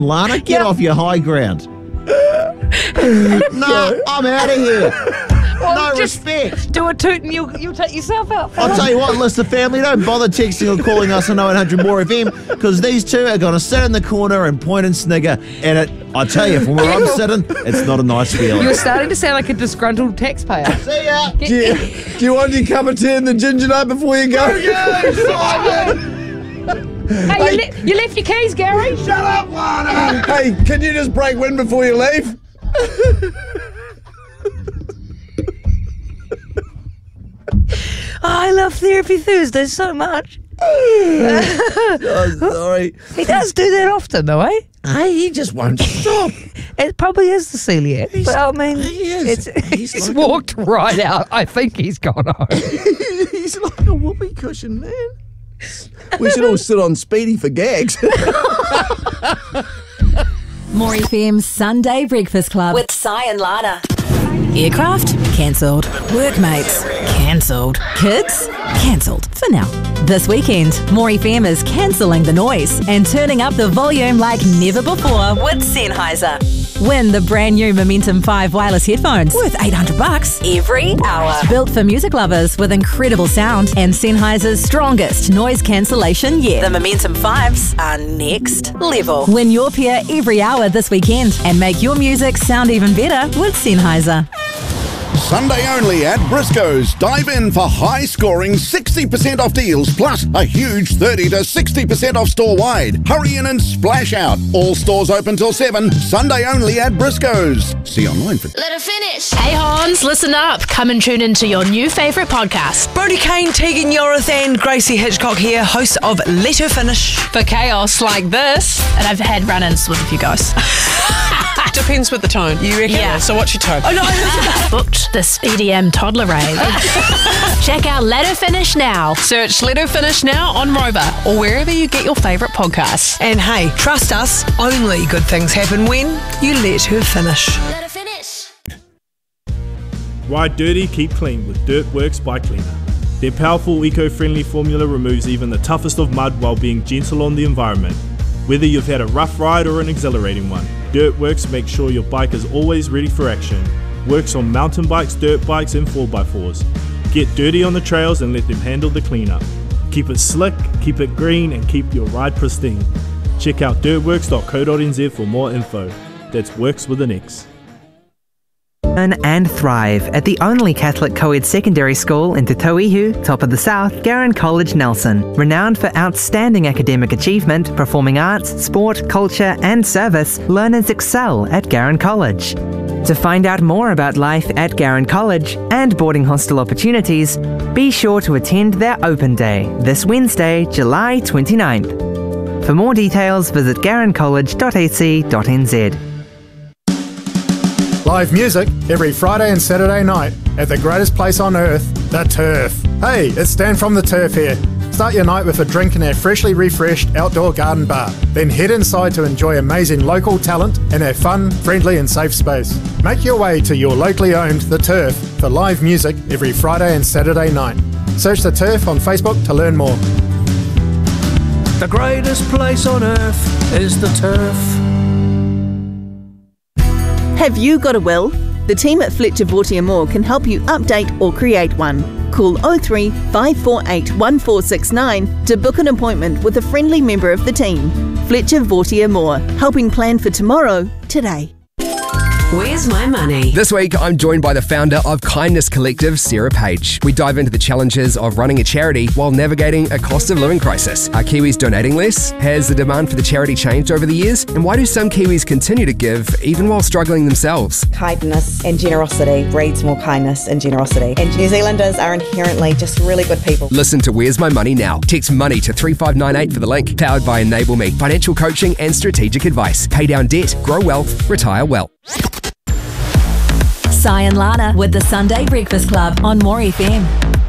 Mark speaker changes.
Speaker 1: Lana, get off your high ground. No, I'm out of here.
Speaker 2: Well,
Speaker 1: no respect.
Speaker 2: Do a toot and you'll take yourself out.
Speaker 1: I'll tell you what, Lister family, don't bother texting or calling us on 0800 More FM because these two are going to sit in the corner and point and snigger. And I tell you, from where I'm sitting, it's not a nice feeling.
Speaker 2: You're starting to sound like a disgruntled taxpayer.
Speaker 1: See ya.
Speaker 3: Do you want your cup of tea and the ginger nut before you go?
Speaker 2: Hey, you left your keys, Gary.
Speaker 3: Shut up, Lana! Hey, can you just break wind before you leave?
Speaker 2: I love Therapy Thursdays so much.
Speaker 3: Oh, sorry.
Speaker 2: He does do that often, though, eh?
Speaker 3: Hey, he just won't stop.
Speaker 2: It probably is the celiac, but I mean,
Speaker 3: He is.
Speaker 2: he's like walked right out. I think he's gone home.
Speaker 3: He's like a whoopee cushion, man. We should all sit on Speedy for gags.
Speaker 4: More FM's Sunday Breakfast Club with Si and Lana. Aircraft? Cancelled. Workmates? Cancelled. Kids? Cancelled. For now. This weekend, More FM is cancelling the noise and turning up the volume like never before with Sennheiser. Win the brand new Momentum 5 wireless headphones worth $800 every hour. Built for music lovers with incredible sound and Sennheiser's strongest noise cancellation yet. The Momentum 5s are next level. Win your pair every hour this weekend and make your music sound even better with Sennheiser.
Speaker 5: Sunday only at Briscoe's. Dive in for high-scoring 60% off deals plus a huge 30 to 60% off store-wide. Hurry in and splash out. All stores open till 7. Sunday only at Briscoe's. See online for...
Speaker 6: Let her finish.
Speaker 7: Hey Hans, listen up. Come and tune into your new favourite podcast.
Speaker 8: Brodie Kane, Tegan Yorith and Gracie Hitchcock here, hosts of Let Her Finish.
Speaker 7: For chaos like this. And I've had run-ins with a few guys.
Speaker 8: Depends with the tone. You reckon?
Speaker 7: Yeah.
Speaker 8: So what's your tone?
Speaker 7: Oh no, booked this EDM toddler rave. Check out Let Her Finish now.
Speaker 8: Search Let Her Finish now on Rover or wherever you get your favourite podcasts. And hey, trust us, only good things happen when you let her finish.
Speaker 6: Let her finish.
Speaker 9: Ride dirty, keep clean with Dirtworks Bike Cleaner. Their powerful eco-friendly formula removes even the toughest of mud while being gentle on the environment. Whether you've had a rough ride or an exhilarating one, Dirtworks makes sure your bike is always ready for action. Works on mountain bikes, dirt bikes and 4x4s. Get dirty on the trails and let them handle the cleanup. Keep it slick, keep it green and keep your ride pristine. Check out dirtworks.co.nz for more info. That's Works with an X.
Speaker 10: Learn and thrive at the only Catholic co-ed secondary school in Te Tauihu, top of the south, Garen College Nelson. Renowned for outstanding academic achievement, performing arts, sport, culture and service, learners excel at Garen College. To find out more about life at Garen College and boarding hostel opportunities, be sure to attend their open day this Wednesday, July 29th. For more details, visit garencollege.ac.nz.
Speaker 11: Live music every Friday and Saturday night at the greatest place on earth, The Turf. Hey, it's Dan from The Turf here. Start your night with a drink in our freshly refreshed outdoor garden bar. Then head inside to enjoy amazing local talent in our fun, friendly and safe space. Make your way to your locally owned The Turf for live music every Friday and Saturday night. Search The Turf on Facebook to learn more.
Speaker 12: The greatest place on earth is The Turf.
Speaker 13: Have you got a will? The team at Fletcher Vautier Moore can help you update or create one. Call 03 548 1469 to book an appointment with a friendly member of the team. Fletcher Vautier Moore, helping plan for tomorrow, today.
Speaker 4: Where's my money?
Speaker 14: This week, I'm joined by the founder of Kindness Collective, Sarah Page. We dive into the challenges of running a charity while navigating a cost of living crisis. Are Kiwis donating less? Has the demand for the charity changed over the years? And why do some Kiwis continue to give even while struggling themselves?
Speaker 15: Kindness and generosity breeds more kindness and generosity. And New Zealanders are inherently just really good people.
Speaker 14: Listen to Where's My Money now. Text MONEY to 3598 for the link. Powered by Enable Me. Financial coaching and strategic advice. Pay down debt, grow wealth, retire well.
Speaker 4: Si and Lana with the Sunday Breakfast Club on More FM.